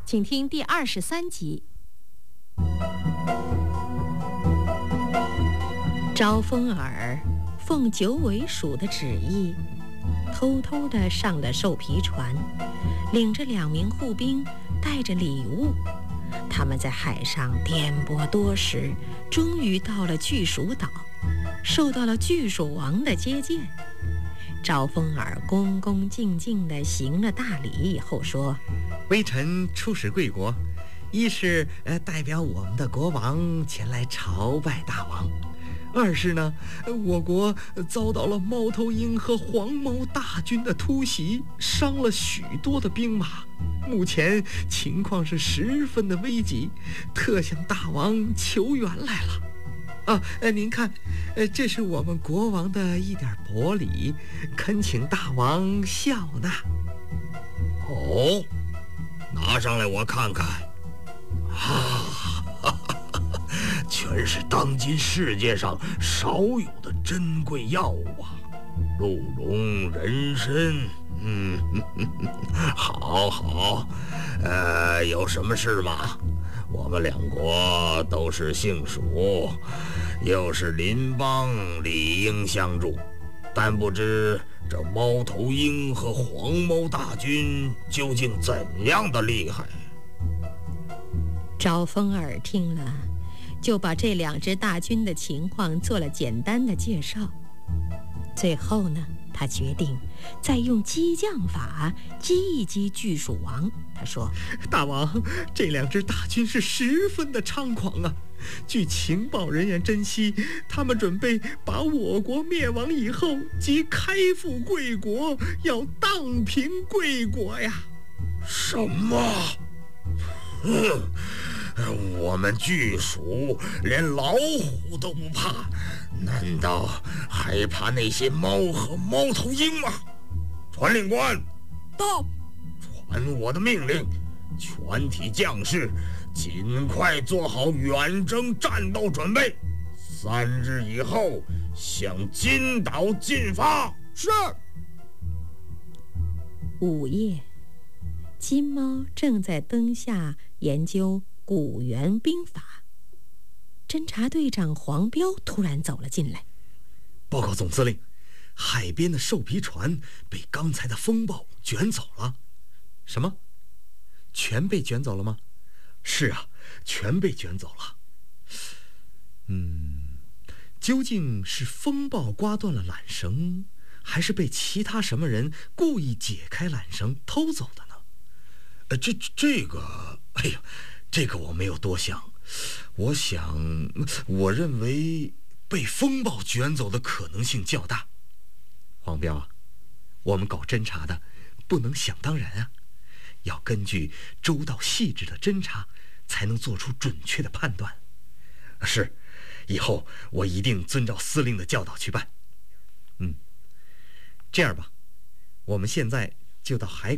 请听第23集。招风耳奉九尾鼠的旨意，偷偷地上了兽皮船，领着2名护兵，带着礼物。他们在海上颠簸多时，终于到了巨鼠岛，受到了巨鼠王的接见。招风耳恭恭敬敬地行了大礼以后说： 微臣出使贵国，一是代表我们的国王前来朝拜大王，二是呢，我国遭到了猫头鹰和黄毛大军的突袭，伤了许多的兵马，目前情况是十分的危急，特向大王求援来了。您看，这是我们国王的一点薄礼，恳请大王笑纳。 哦，拿上来我看看。全是当今世界上少有的珍贵药物啊，鹿茸、人参。好，有什么事吗？我们2国都是姓蜀，又是邻邦，理应相助。但不知这猫头鹰和黄毛大军究竟怎样的厉害？ 招风耳听了，就把这2支大军的情况做了简单的介绍。最后呢，他决定再用激将法激一激巨鼠王。他说： 大王，这2支大军是十分的猖狂啊！据情报人员珍惜，他们准备把我国灭亡以后即开赴贵国，要荡平贵国呀！ 什么？我们巨鼠连老虎都不怕，难道还怕那些猫和猫头鹰吗？传令官， 到！ 传我的命令，全体将士尽快做好远征战斗准备，3日以后向金岛进发。 是。午夜，金猫正在灯下研究古元兵法，侦察队长黄彪突然走了进来。 报告总司令，海边的兽皮船被刚才的风暴卷走了。什么？全被卷走了吗？是啊，全被卷走了。究竟是风暴刮断了缆绳，还是被其他什么人故意解开缆绳偷走的呢？这个我没有多想。我认为被风暴卷走的可能性较大。黄彪啊，我们搞侦察的不能想当然啊，要根据周到细致的侦察，才能做出准确的判断。是，以后我一定遵照司令的教导去办。这样吧，我们现在就到海